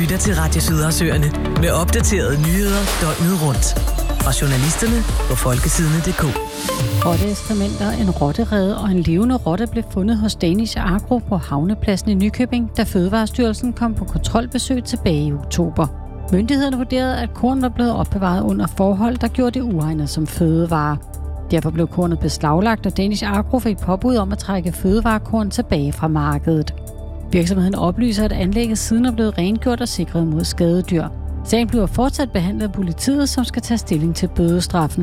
lytter til Radio Sydersøerne med opdaterede nyheder døgnet rundt. Fra journalisterne på folkesidene.dk. Rotteekskrementer, en rotterede og en levende rotte blev fundet hos Danish Agro på havnepladsen i Nykøbing, da Fødevarestyrelsen kom på kontrolbesøg tilbage i oktober. Myndighederne vurderede, at korn var blevet opbevaret under forhold, der gjorde det uegnet som fødevare. Derfor blev kornet beslaglagt, og Danish Agro fik påbud om at trække fødevarekorn tilbage fra markedet. Virksomheden oplyser, at anlægget siden er blevet rengjort og sikret mod skadedyr. Sagen bliver fortsat behandlet af politiet, som skal tage stilling til bødestraffen.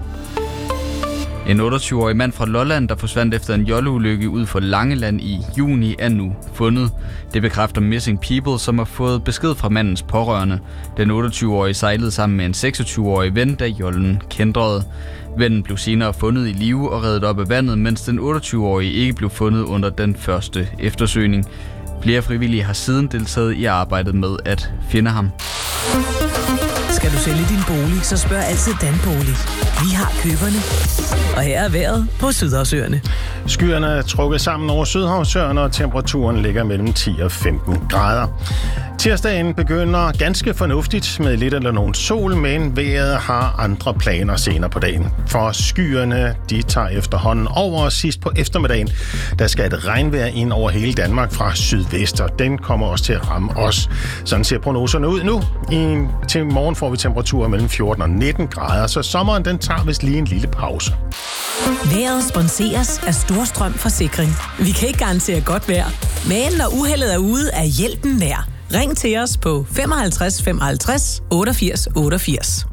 En 28-årig mand fra Lolland, der forsvandt efter en jolleulykke ud for Langeland i juni, er nu fundet. Det bekræfter Missing People, som har fået besked fra mandens pårørende. Den 28-årige sejlede sammen med en 26-årig ven, da jollen kændrede. Vennen blev senere fundet i live og reddet op af vandet, mens den 28-årige ikke blev fundet under den første eftersøgning. Flere frivillige har siden deltaget i arbejdet med at finde ham. Skal du sælge din bolig, så spørg altid Danbolig. Vi har køberne. Og her er vejret på Sydersøerne. Skyerne er trukket sammen over Sydhavsøerne, og temperaturen ligger mellem 10 og 15 grader. Tirsdagen begynder ganske fornuftigt med lidt eller nogen sol, men vejret har andre planer senere på dagen. For skyerne, de tager efterhånden over, og sidst på eftermiddagen, der skal et regnvejr ind over hele Danmark fra sydvest, og den kommer også til at ramme os. Sådan ser prognoserne ud nu. Til morgen får vi temperaturer mellem 14 og 19 grader, så sommeren den tager vist lige en lille pause. Vejret sponseres af Storstrøm Forsikring. Vi kan ikke garantere godt vejr, men når uheldet er ude, er hjælpen nær. Ring til os på 55 55 88 88.